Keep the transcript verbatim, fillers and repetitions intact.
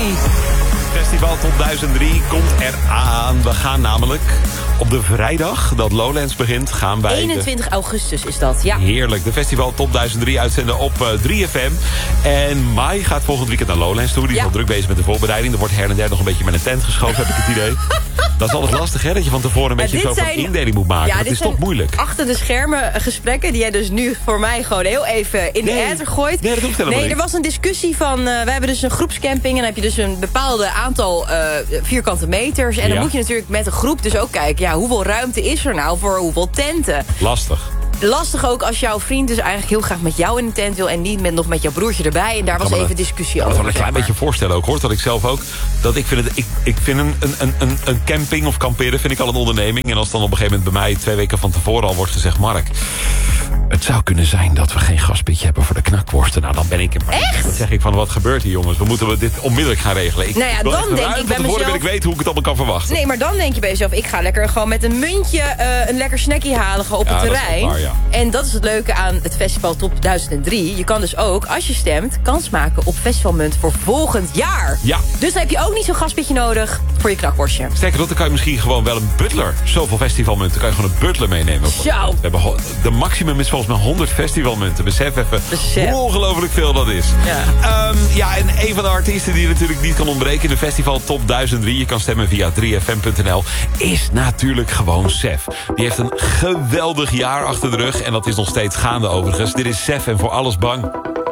Festival Top duizend drie komt eraan. We gaan namelijk op de vrijdag dat Lowlands begint, gaan wij... eenentwintig augustus is dat, ja. Heerlijk. De Festival Top duizend drie uitzenden op uh, drie F M. En Mai gaat volgend weekend naar Lowlands toe. Die is ja. al druk bezig met de voorbereiding. Er wordt her en der nog een beetje met een tent geschoven, heb ik het idee. Dat is altijd lastig, hè? Dat je van tevoren een beetje zo van indeling moet maken. Ja, dat is toch moeilijk. Achter de schermen gesprekken die jij dus nu voor mij gewoon heel even in nee. de ether gooit. Nee, dat hoeft helemaal Nee, niet. er was een discussie van... Uh, wij hebben dus een groepscamping en dan heb je dus een bepaalde aantal uh, vierkante meters. En dan ja. moet je natuurlijk met een groep dus ook kijken... ja, hoeveel ruimte is er nou voor hoeveel tenten? Lastig. Lastig ook als jouw vriend dus eigenlijk heel graag met jou in de tent wil... en niet met, nog met jouw broertje erbij. En daar was even discussie over. Ik kan me een klein beetje voorstellen ook, hoor. Dat ik zelf ook... dat ik vind het... Ik, ik vind een, een, een, een camping of kamperen vind ik al een onderneming. En als dan op een gegeven moment bij mij twee weken van tevoren al wordt gezegd... Mark, het zou kunnen zijn dat we geen gaspitje hebben voor de knakworsten. Nou, dan ben ik... Echt? Dan zeg ik van, wat gebeurt hier, jongens? We moeten dit onmiddellijk gaan regelen. Ik nou ja, dan denk ik bij mezelf... wil ik weten hoe ik het allemaal kan verwachten. Nee, maar dan denk je bij jezelf... ik ga lekker gewoon met een muntje uh, een lekker snackie halen gewoon op ja, het terrein. Dat waar, ja. En dat is het leuke aan het Festival Top duizend drie. Je kan dus ook, als je stemt, kans maken op festivalmunt voor volgend jaar. Ja. Dus dan heb je ook niet zo'n gaspitje nodig voor je knakworstje. Sterker nog, dan kan je misschien gewoon wel een butler. Zoveel festivalmunten, kan je gewoon een butler meenemen. Zo. We hebben ho- de maximum is volgens mij honderd festivalmunten. Besef even Besef. hoe ongelooflijk veel dat is. Ja. Um, ja, en een van de artiesten die natuurlijk niet kan ontbreken in de Festival Top duizend drie... je kan stemmen via drie F M punt N L... is natuurlijk gewoon Sef. Die heeft een geweldig jaar achter de rug... en dat is nog steeds gaande overigens. Dit is Sef en Voor Alles Bang.